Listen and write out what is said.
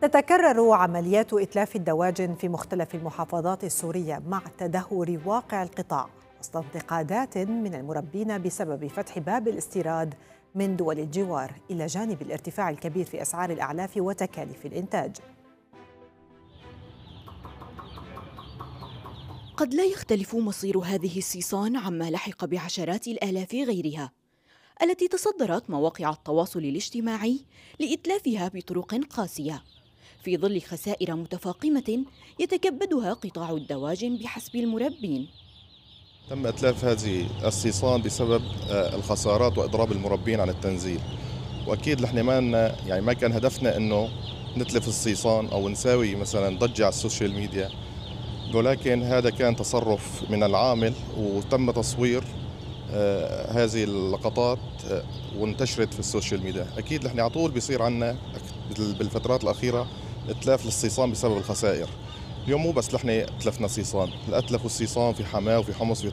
تتكرر عمليات إتلاف الدواجن في مختلف المحافظات السورية مع تدهور واقع القطاع وسط انتقادات من المربين بسبب فتح باب الاستيراد من دول الجوار، إلى جانب الارتفاع الكبير في أسعار الأعلاف وتكاليف الإنتاج. قد لا يختلف مصير هذه الصيصان عما لحق بعشرات الآلاف غيرها التي تصدرت مواقع التواصل الاجتماعي لإتلافها بطرق قاسية في ظل خسائر متفاقمة يتكبدها قطاع الدواجن بحسب المربين. تم إتلاف هذه الصيصان بسبب الخسارات وإضراب المربين عن التنزيل، وأكيد نحن ما كان هدفنا إنه نتلف الصيصان أو نساوي مثلا ضجة على السوشيال ميديا، ولكن هذا كان تصرف من العامل وتم تصوير هذه اللقطات وانتشرت في السوشيال ميديا. أكيد نحن على طول بيصير عنا بالفترات الأخيرة إتلاف للصيصان بسبب الخسائر. اليوم مو بس نحن تلفنا صيصان، لا أتلفوا الصيصان في حماة وفي حمص